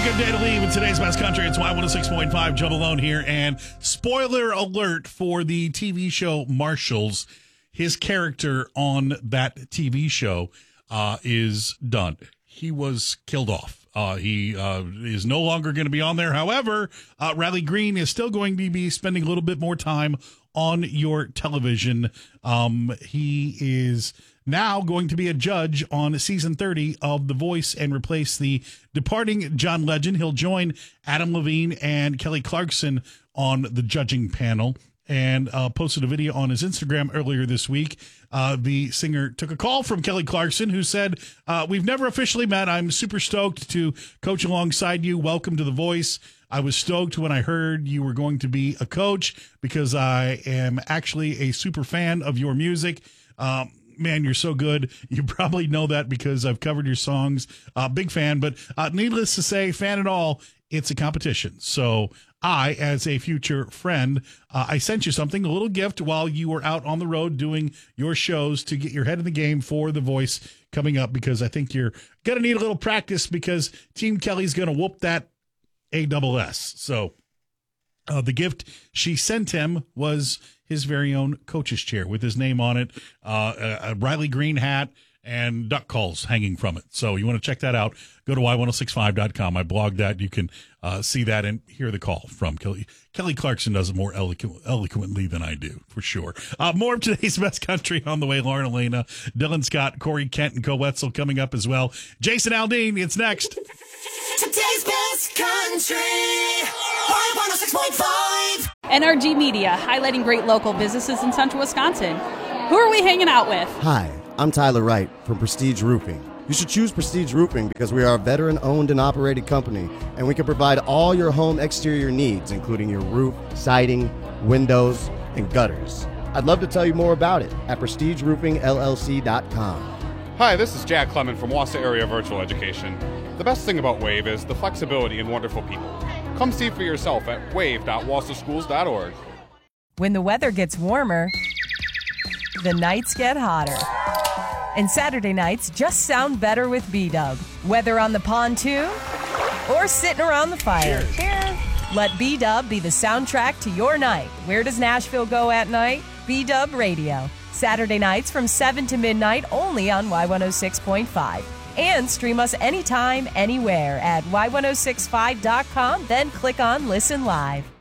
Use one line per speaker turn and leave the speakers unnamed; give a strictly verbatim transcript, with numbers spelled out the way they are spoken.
a good day to leave in today's best country. It's Y one oh six point five, Joe Malone here. And spoiler alert for the T V show Marshals. His character on that T V show uh, is done. He was killed off. Uh, he uh, is no longer going to be on there. However, uh, Riley Green is still going to be spending a little bit more time on your television. Um, he is now going to be a judge on season thirty of The Voice and replace the departing John Legend. He'll join Adam Levine and Kelly Clarkson on the judging panel, and uh, posted a video on his Instagram earlier this week. Uh, the singer took a call from Kelly Clarkson, who said, uh, we've never officially met. I'm super stoked to coach alongside you. Welcome to The Voice. I was stoked when I heard you were going to be a coach because I am actually a super fan of your music. Um, man, you're so good. You probably know that because I've covered your songs. Uh, big fan, but uh, needless to say, fan at all, it's a competition. So I, as a future friend, uh, I sent you something, a little gift while you were out on the road doing your shows to get your head in the game for The Voice coming up, because I think you're going to need a little practice because Team Kelly's going to whoop that A double S. So uh, the gift she sent him was his very own coach's chair with his name on it, uh, a, a Riley Green hat, and duck calls hanging from it. So you want to check that out, go to Y ten sixty-five dot com. I blog that. You can uh, see that and hear the call from Kelly. Kelly Clarkson does it more eloqu- eloquently than I do, for sure. Uh, more of today's best country on the way. Lauren Elena, Dylan Scott, Corey Kent, and Co Wetzel coming up as well. Jason Aldean, it's next.
Today's best country, Y one oh six point five.
N R G Media, highlighting great local businesses in central Wisconsin. Who are we hanging out with?
Hi, I'm Tyler Wright from Prestige Roofing. You should choose Prestige Roofing because we are a veteran-owned and operated company, and we can provide all your home exterior needs, including your roof, siding, windows, and gutters. I'd love to tell you more about it at prestige roofing L L C dot com.
Hi, this is Jack Clement from Wassa Area Virtual Education. The best thing about WAVE is the flexibility and wonderful people. Come see for yourself at wave dot wassa schools dot org.
When the weather gets warmer, the nights get hotter. And Saturday nights just sound better with B-Dub. Whether on the pontoon or sitting around the fire. Cheers. Let B-Dub be the soundtrack to your night. Where does Nashville go at night? B-Dub Radio. Saturday nights from seven to midnight only on Y one oh six point five. And stream us anytime, anywhere at Y ten sixty-five dot com. Then click on Listen Live.